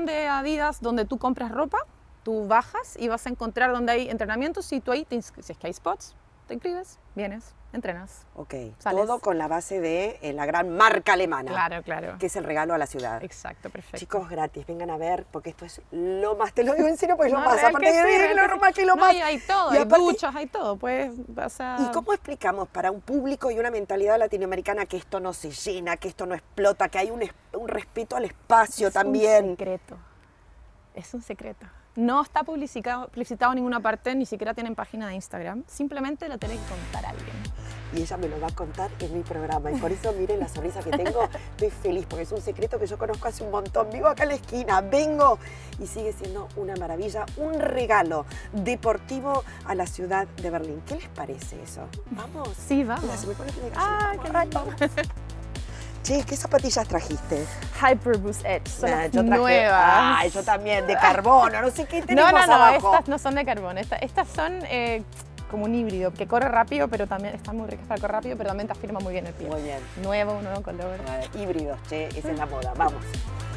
sección de Adidas donde tú compras ropa, tú bajas y vas a encontrar donde hay entrenamientos y tú ahí, si es que hay spots, te inscribes, vienes, entrenas. Ok, Sales. todo con la base de la gran marca alemana. Claro, claro. Que es el regalo a la ciudad. Exacto, perfecto. Chicos, gratis, vengan a ver, porque esto es lo más, te lo digo en serio, pues es lo No, más, real aparte que sí, de real lo que sí. más que lo No, más. y hay todo, Y hay aparte- duchas, hay todo, pues vas a... ¿Y cómo explicamos para un público y una mentalidad latinoamericana que esto no se llena, que esto no explota, que hay un respeto al espacio también? Es un secreto, es un secreto. No está publicitado en ninguna parte, ni siquiera tienen página de Instagram, simplemente lo tiene que contar alguien. Y ella me lo va a contar en mi programa. Y por eso, miren la sonrisa que tengo. Estoy feliz porque es un secreto que yo conozco hace un montón. Vivo acá en la esquina, vengo y sigue siendo una maravilla, un regalo deportivo a la ciudad de Berlín. ¿Qué les parece eso? ¿Vamos? Sí, vamos. Mira, se me pone la piel de Ah, gallina. qué Vamos, lindo. vamos. Che, ¿qué zapatillas trajiste? Hyperboost Edge, son Nah, las yo traje- nuevas. Ay, yo también, de carbono, no sé qué No, tenemos no, no, abajo. estas no son de carbón, estas son como un híbrido, que corre rápido, pero también está muy ricas para correr rápido, pero también te afirma muy bien el pie. Muy bien. Nuevo color. Híbridos, che, esa es la moda. Vamos.